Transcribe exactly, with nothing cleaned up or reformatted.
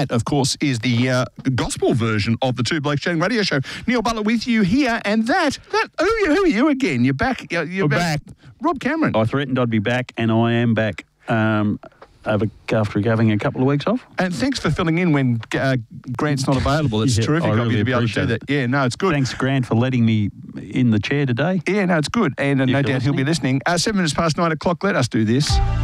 that, of course, is the uh, gospel version of the Two Blokes Chatting radio show. Neil Butler with you here, and that, that who, are you, who are you again? You're back. You're, you're back. back. Rob Cameron. I threatened I'd be back, and I am back. Um, Over, after having a couple of weeks off. And thanks for filling in when uh, Grant's not available. It's yeah, terrific I of really you to be able to do appreciate that. Yeah, no, it's good. Thanks, Grant, for letting me in the chair today. Yeah, no, it's good. And uh, no doubt he'll be listening. Uh, seven minutes past nine o'clock, let us do this.